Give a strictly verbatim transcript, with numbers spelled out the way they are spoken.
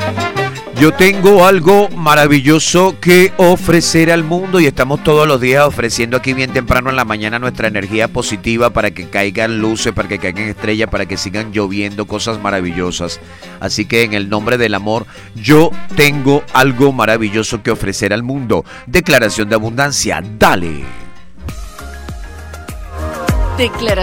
Yo tengo algo maravilloso que ofrecer al mundo y estamos todos los días ofreciendo aquí bien temprano en la mañana nuestra energía positiva para que caigan luces, para que caigan estrellas, para que sigan lloviendo cosas maravillosas. Así que en el nombre del amor, yo tengo algo maravilloso que ofrecer al mundo. Declaración de abundancia, dale. Declaración